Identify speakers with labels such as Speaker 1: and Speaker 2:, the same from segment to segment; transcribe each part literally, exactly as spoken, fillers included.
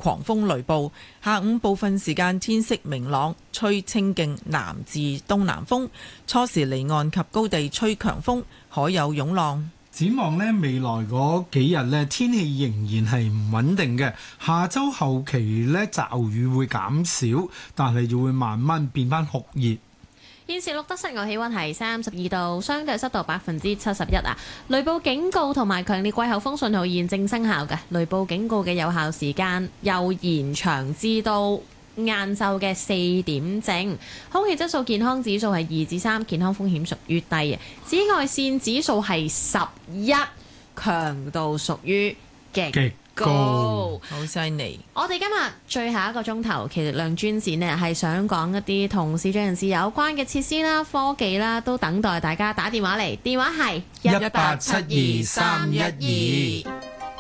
Speaker 1: 狂風雷暴。下午部分時間天色明朗，吹清勁南至東南風，初時離岸及高地吹強風，海有湧浪。
Speaker 2: 展望呢，未來嗰幾日呢，天氣仍然係唔穩定嘅。下週後期呢，驟雨會減少，但係就會慢慢變翻酷熱。
Speaker 3: 現時錄得室外氣溫係三十二度，相對濕度百分之七十一啊。雷暴警告同埋強烈季候風信號現正生效嘅，雷暴警告嘅有效時間又延長至到晏晝嘅四點正。空氣質素健康指數係二至三，健康風險屬於低嘅。紫外線指數係十一，強度屬於極高，
Speaker 1: 好犀利！
Speaker 3: 我哋今日最後一個鐘頭，其實亮專線呢係想講一啲同視障人士有關嘅設施啦、科技啦，都等待大家打電話嚟。電話係
Speaker 2: 一八七二三一二。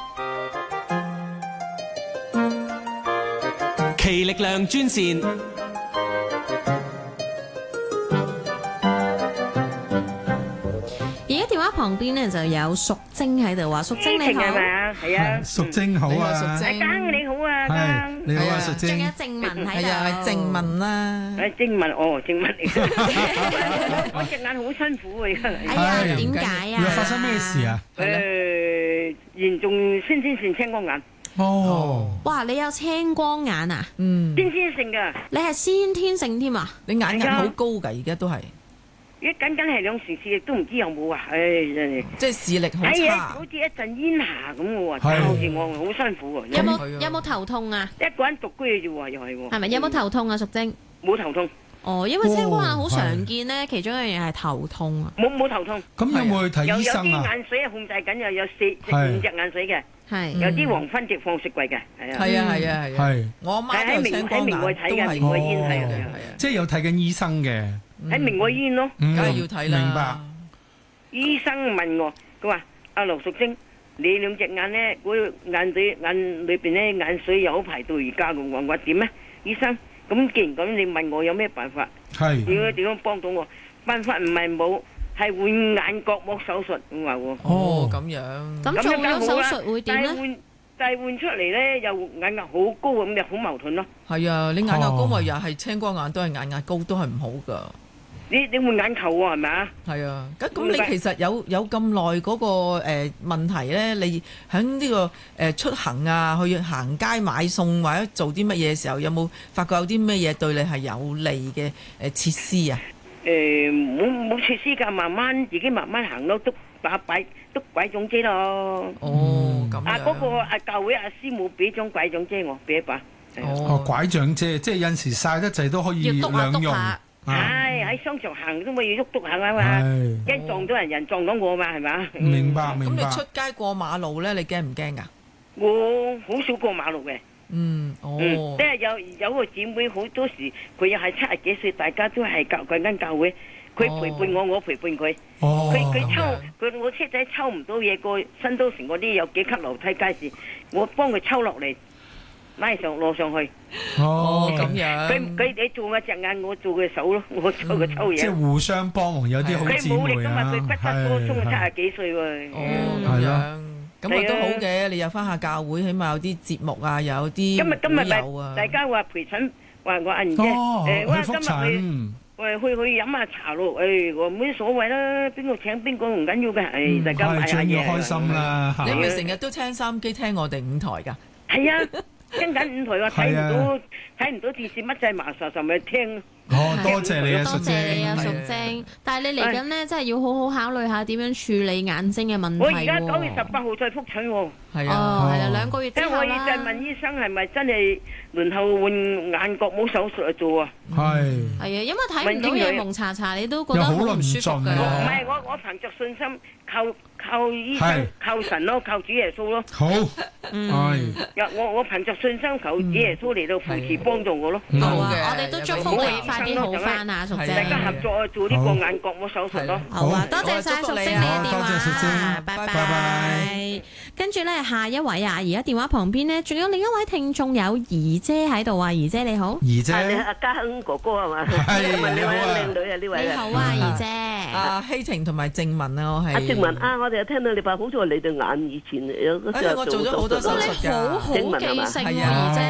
Speaker 4: 其力量專線。
Speaker 3: 而家電話旁邊呢就有淑貞喺度話，淑貞你好，
Speaker 5: 係啊，
Speaker 2: 淑貞好啊，
Speaker 1: 淑貞
Speaker 5: 你好啊，
Speaker 2: 係你好啊，淑貞。
Speaker 3: 仲有靜文喺度，
Speaker 1: 係啊，靜文啦，
Speaker 5: 誒靜文哦，靜文嚟嘅，我隻眼好辛苦啊，
Speaker 3: 哎呀，點解啊？
Speaker 2: 發生咩事啊？
Speaker 5: 誒，嚴重先天性青光眼。
Speaker 2: 哦，
Speaker 3: 哇！你有青光眼啊？
Speaker 1: 嗯，
Speaker 5: 先天性㗎，
Speaker 3: 你係先天性添啊？
Speaker 1: 你眼壓好高㗎，而家都係，
Speaker 5: 一僅僅係兩時視力都唔知有冇啊！唉，真係，
Speaker 1: 即係視力好
Speaker 5: 哎呀，
Speaker 1: 差
Speaker 5: 好。似一陣煙霞咁嘅喎，
Speaker 2: 係
Speaker 5: 好似我好辛苦喎。
Speaker 3: 有冇有冇頭痛啊？
Speaker 5: 一個人獨居嘅啫喎，又係喎。
Speaker 3: 係咪有冇頭痛啊？淑貞？
Speaker 5: 冇頭痛，
Speaker 3: 哦，因為青光眼好常見咧，其中一樣嘢係頭痛啊。
Speaker 5: 冇冇頭痛。
Speaker 2: 咁有冇去睇
Speaker 5: 有有
Speaker 2: 醫生啊？
Speaker 5: 啲眼水係控制緊，又有四隻
Speaker 2: 係
Speaker 5: 五隻眼水嘅，
Speaker 3: 係
Speaker 5: 有啲黃昏直放雪櫃嘅，係啊。
Speaker 1: 係啊係啊係啊，
Speaker 2: 係，
Speaker 1: 我阿媽
Speaker 5: 喺明
Speaker 1: 都有青光
Speaker 5: 喺明愛
Speaker 1: 眼，都係
Speaker 5: 睇嘅明愛醫院係啊
Speaker 1: 係啊，
Speaker 2: 即係有睇緊醫生嘅。
Speaker 5: 喺明愛醫院咯。
Speaker 2: 嗯
Speaker 1: 梗係要睇啦。
Speaker 2: 明白。
Speaker 5: 醫生問我，佢話：阿劉淑貞，你兩隻眼咧，嗰眼水眼裏邊咧眼水又好排到而家咁，我話點咧？醫生，咁既然咁，你問我有咩辦法？
Speaker 2: 係。
Speaker 5: 點樣點樣幫到我？辦法唔係冇，係換眼角膜手術。我話喎。
Speaker 1: 哦，咁樣。
Speaker 3: 咁做咗手術會點咧？
Speaker 5: 但係換但係換出嚟咧，又眼壓好高咁，就好矛盾咯。
Speaker 1: 係啊，你眼壓高咪又係青光眼，都係眼壓高，都係唔好噶。
Speaker 5: 你你換眼球喎係咪啊？
Speaker 1: 係啊，咁咁你其實有有咁耐嗰個誒問題咧，你喺呢個誒出行啊，去行街買餸或者做啲乜嘢時候，有冇發覺有啲乜嘢對你係有利嘅誒設施啊？
Speaker 5: 誒冇冇設施㗎，慢慢自己慢慢行咯，篤把擺篤拐杖遮咯。
Speaker 1: 哦，咁
Speaker 5: 啊嗰個
Speaker 1: 樣。
Speaker 5: 啊教會阿師母俾張拐杖遮我，俾一把。
Speaker 2: 哦，拐杖遮，即係有陣時曬得滯都可以
Speaker 3: 要篤下
Speaker 2: 兩用。
Speaker 3: 篤下。
Speaker 5: 唉，喺商場行都咪要喐篤下啊嘛，
Speaker 2: 係。
Speaker 5: 一撞到人，人撞到我嘛，係咪？
Speaker 2: 明白明白。
Speaker 1: 咁你出街過馬路咧，你驚唔驚㗎？
Speaker 5: 我好少過馬路嘅。
Speaker 1: 嗯，哦。
Speaker 5: 嗯，即係有有個姊妹好多時，佢又係七十幾歲，大家都係教嗰間教會，佢陪伴我，我陪伴佢。
Speaker 2: 哦。
Speaker 5: 佢佢抽
Speaker 1: 咁樣
Speaker 5: 佢我車仔抽唔到嘢過新都城嗰啲有幾級樓梯街市，我幫佢抽落嚟，拉上攞上去。
Speaker 1: 哦，咁樣。
Speaker 5: 佢佢你做我隻眼，我做佢手咯，我做佢抽嘢。
Speaker 2: 即係互相幫忙，有啲好
Speaker 5: 佢
Speaker 2: 姊妹
Speaker 5: 冇力噶嘛，
Speaker 2: 啊。
Speaker 5: 佢骨質疏鬆，七
Speaker 2: 係
Speaker 5: 十幾歲喎。
Speaker 1: 哦，咁
Speaker 2: 係
Speaker 1: 樣。咁啊
Speaker 5: 係啊
Speaker 1: 都好嘅，你有翻下教會，起碼有啲節目啊，又有啲
Speaker 5: 今日今日
Speaker 1: 會友啊
Speaker 5: 咪大家話陪診，話我阿賢姐，
Speaker 2: 哦，
Speaker 5: 誒，我話
Speaker 2: 去覆
Speaker 5: 今日去。
Speaker 2: 診。
Speaker 5: 喂，去去飲下茶咯，誒，我冇乜所謂啦，邊個請邊個唔緊要嘅，誒，大家買
Speaker 2: 係
Speaker 5: 下嘢。
Speaker 2: 最要開心啦嚇。
Speaker 1: 你咪成日都聽收音機聽我哋五台㗎？
Speaker 5: 係啊，聽緊五台我睇唔
Speaker 2: 係啊
Speaker 5: 到睇唔到電視乜滯麻實實咪聽。
Speaker 2: 哦，多謝你啊，淑
Speaker 3: 多謝你啊，
Speaker 2: 貞。
Speaker 3: 淑貞。但係你嚟緊咧，真係要好好考慮下點樣處理眼睛嘅問題
Speaker 5: 我而家
Speaker 3: 喎
Speaker 5: 九月十八號再復診喎，
Speaker 1: 係啊。
Speaker 3: 哦，係啦，兩個月之
Speaker 5: 即係我
Speaker 3: 後啦。
Speaker 5: 要就問醫生係咪真係輪候換眼角膜手術去做啊？
Speaker 2: 係。
Speaker 3: 係啊，因為睇唔到嘢蒙查查，你都覺得
Speaker 2: 又好
Speaker 3: 好唔舒服㗎。
Speaker 2: 論盡喎
Speaker 5: 唔係，我我憑着信心靠靠醫
Speaker 2: 係
Speaker 5: 生靠神咯，靠主耶穌咯。
Speaker 2: 好。
Speaker 3: 嗯
Speaker 2: 係。
Speaker 5: 我我憑着信心求主耶穌嚟到扶持幫助我咯。
Speaker 2: 嗯
Speaker 3: 好啊，
Speaker 1: 嘅
Speaker 3: 我哋都祝福你快啲好翻啊，淑
Speaker 1: 係
Speaker 5: 大家合
Speaker 3: 貞。
Speaker 5: 作做呢個眼角膜手術咯。
Speaker 3: 好啊，
Speaker 2: 好
Speaker 3: 多謝晒
Speaker 1: 好
Speaker 3: 淑貞你
Speaker 1: 祝福你啊
Speaker 3: 嘅電
Speaker 2: 多謝淑
Speaker 3: 話，
Speaker 2: 貞
Speaker 3: 拜
Speaker 2: 拜拜。
Speaker 3: 跟住咧，下一位啊，而家電話旁邊呢，仲有另一位聽眾有儀姐喺度啊，儀姐你好。
Speaker 2: 儀姐。
Speaker 6: 啊，你阿嘉亨哥哥係嘛？
Speaker 2: 係
Speaker 6: 問呢位
Speaker 2: 你好啊
Speaker 6: 靚女啊，呢位啊。
Speaker 3: 你好啊，儀姐。
Speaker 1: 阿希晴同埋靜文啊，我係。
Speaker 6: 阿靜文啊，我哋又聽到你話好似話你對眼以前有嗰時候
Speaker 1: 哎呀我做咗好多手術㗎
Speaker 3: 哇，你好好記性喎，
Speaker 1: 係啊
Speaker 3: 儀姐。